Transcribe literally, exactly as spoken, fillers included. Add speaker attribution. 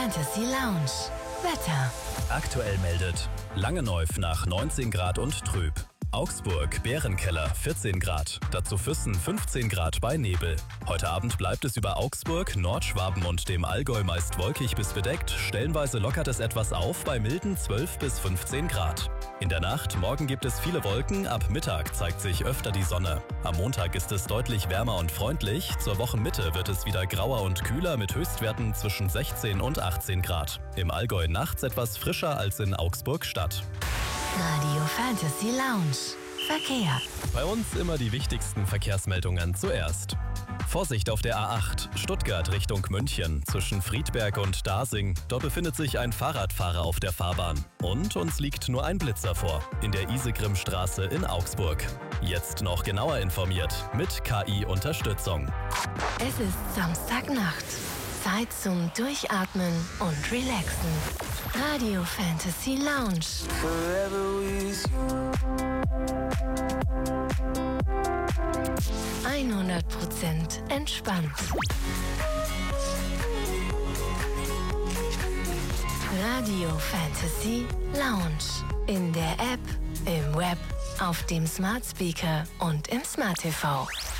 Speaker 1: Fantasy Lounge. Wetter.
Speaker 2: Aktuell meldet Langenneuf nach neunzehn Grad und trüb. Augsburg, Bärenkeller, vierzehn Grad. Dazu Füssen, fünfzehn Grad bei Nebel. Heute Abend bleibt es über Augsburg, Nordschwaben und dem Allgäu meist wolkig bis bedeckt. Stellenweise lockert es etwas auf bei milden zwölf bis fünfzehn Grad. In der Nacht, morgen gibt es viele Wolken, ab Mittag zeigt sich öfter die Sonne. Am Montag ist es deutlich wärmer und freundlich. Zur Wochenmitte wird es wieder grauer und kühler mit Höchstwerten zwischen sechzehn und achtzehn Grad. Im Allgäu nachts etwas frischer als in Augsburg Stadt.
Speaker 1: Radio Fantasy Lounge. Verkehr.
Speaker 2: Bei uns immer die wichtigsten Verkehrsmeldungen zuerst. Vorsicht auf der A acht, Stuttgart Richtung München, zwischen Friedberg und Dasing. Dort befindet sich ein Fahrradfahrer auf der Fahrbahn. Und uns liegt nur ein Blitzer vor, in der Isegrimstraße in Augsburg. Jetzt noch genauer informiert mit K I-Unterstützung.
Speaker 1: Es ist Samstagnacht. Zeit zum Durchatmen und Relaxen. Radio Fantasy Lounge. hundert Prozent entspannt. Radio Fantasy Lounge. In der App, im Web, auf dem Smart Speaker und im Smart T V.